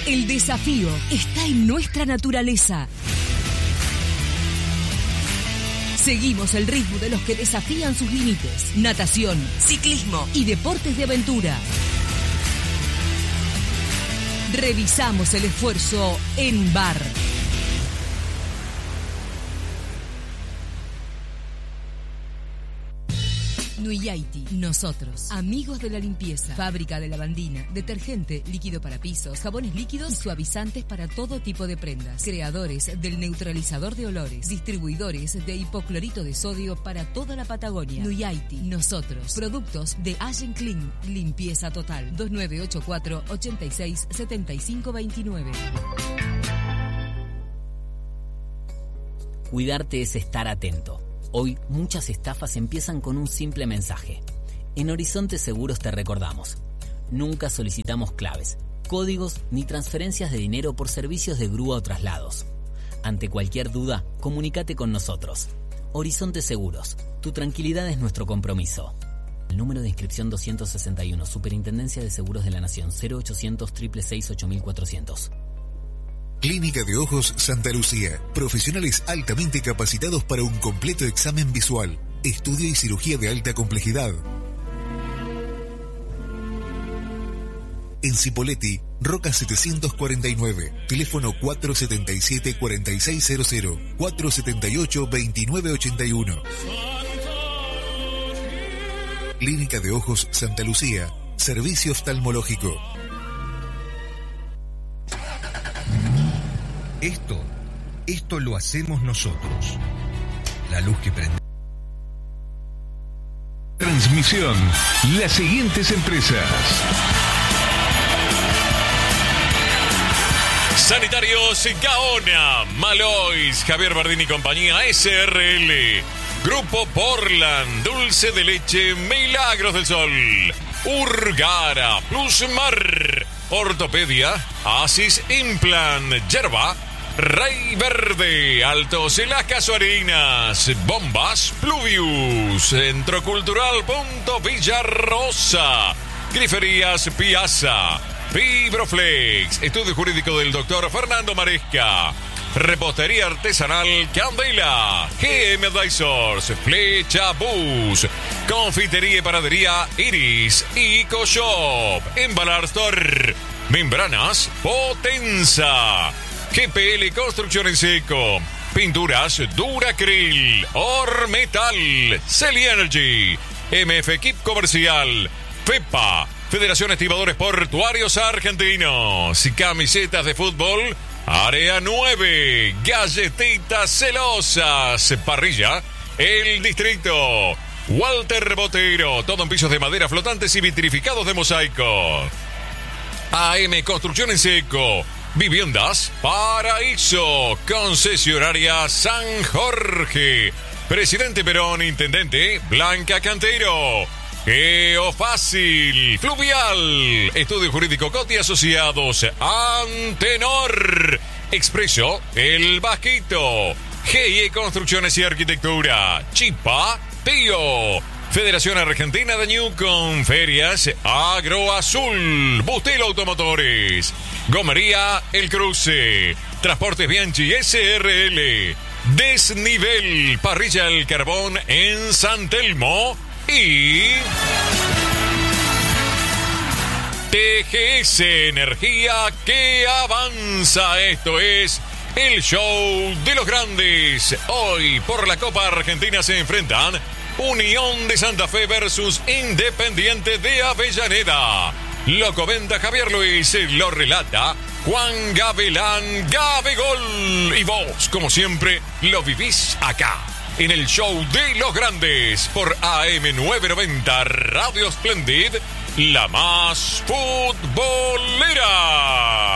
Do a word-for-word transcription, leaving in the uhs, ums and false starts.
El desafío está en nuestra naturaleza. Seguimos el ritmo de los que desafían sus límites. Natación, ciclismo y deportes de aventura. Revisamos el esfuerzo en Bar. Nuyaiti, nosotros, amigos de la limpieza, fábrica de lavandina, detergente, líquido para pisos, jabones líquidos y suavizantes para todo tipo de prendas, creadores del neutralizador de olores, distribuidores de hipoclorito de sodio para toda la Patagonia. Nuyaiti, nosotros, productos de Allen Clean, limpieza total, dos nueve ocho cuatro, ochenta y seis, setenta y cinco veintinueve. Cuidarte es estar atento. Hoy muchas estafas empiezan con un simple mensaje. En Horizonte Seguros te recordamos: nunca solicitamos claves, códigos ni transferencias de dinero por servicios de grúa o traslados. Ante cualquier duda, comunícate con nosotros. Horizonte Seguros, tu tranquilidad es nuestro compromiso. El número de inscripción doscientos sesenta y uno, Superintendencia de Seguros de la Nación, cero ochocientos, seiscientos sesenta y seis, ocho mil cuatrocientos. Clínica de Ojos Santa Lucía. Profesionales altamente capacitados para un completo examen visual, estudio y cirugía de alta complejidad. En Cipolletti, Roca setecientos cuarenta y nueve. Teléfono cuatro siete siete, cuatro seis cero cero, cuatro siete ocho, veintinueve ochenta y uno. Clínica de Ojos Santa Lucía. Servicio oftalmológico. Esto, esto lo hacemos nosotros. La luz que prende. Transmisión. Las siguientes empresas. Sanitarios Gaona, Malois, Javier Bardini y compañía, S R L, Grupo Portland, Dulce de Leche, Milagros del Sol, Urgara, Plusmar, Ortopedia, Asis Implant, Yerba, Rey Verde, Altos en las Casuarinas, Bombas, Pluvius, Centro Cultural Punto Villarrosa, Griferías Piazza, Fibroflex, Estudio Jurídico del doctor Fernando Maresca, Repostería Artesanal Candela, G M Advisors, Flecha Bus, Confitería y Panadería Iris, EcoShop, Embalar Store, Membranas Potenza, G P L Construcción en Seco, Pinturas Duracryl, Ormetal, Celi Energy, M F Equip Comercial, FEPA, Federación Estibadores Portuarios Argentinos, Camisetas de Fútbol, Área nueve, Galletitas Celosas, Parrilla, El Distrito, Walter Botero, todo en pisos de madera flotantes y vitrificados de mosaico. A M Construcción en Seco, Viviendas Paraíso, Concesionaria San Jorge, Presidente Perón, Intendente Blanca Cantero, Geofácil, Fluvial, Estudio Jurídico Coti Asociados, Antenor, Expreso, El Vasquito, G I E Construcciones y Arquitectura, Chipa, Tío, Federación Argentina de Newcom, Ferias, Agro Azul, Bustelo Automotores, Gomería El Cruce, Transportes Bianchi S R L, Desnivel, Parrilla El Carbón en San Telmo y T G S Energía que avanza. Esto es el show de los grandes. Hoy por la Copa Argentina se enfrentan Unión de Santa Fe versus Independiente de Avellaneda. Lo comenta Javier Luis, lo relata Juan Gavilán Gabegol. Y vos, como siempre, lo vivís acá, en el show de los grandes, por A M novecientos noventa Radio Splendid, la más futbolera.